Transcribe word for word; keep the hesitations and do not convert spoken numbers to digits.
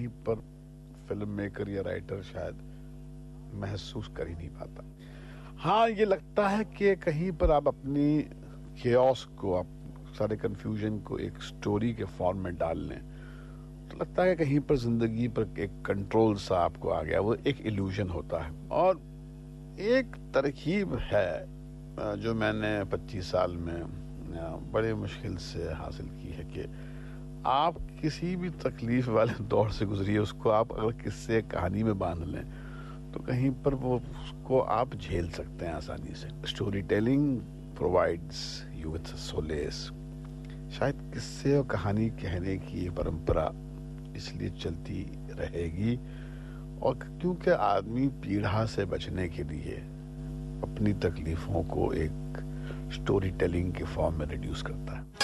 कहीं पर film maker या राइटर शायद महसूस कर ही नहीं पाता। हाँ, ये लगता है कि कहीं पर आप अपनी केओस को, आप सारे कंफ्यूजन को एक स्टोरी के फॉर्म में डाल लें तो लगता है कहीं पर जिंदगी पर एक कंट्रोल सा आपको आ गया। वो एक इल्यूजन होता है। और एक तरकीब है जो मैंने पच्चीस साल में बड़े मुश्किल से हासिल की है कि आप किसी भी तकलीफ वाले दौर से गुजरिए, उसको आप अगर किस्से कहानी में बांध लें तो कहीं पर वो उसको आप झेल सकते हैं आसानी से। Story telling provides you with solace. शायद किस्से और कहानी कहने की परंपरा इसलिए चलती रहेगी और क्योंकि आदमी पीड़ा से बचने के लिए अपनी तकलीफों को एक स्टोरी टेलिंग के फॉर्म में रिड्यूस करता है।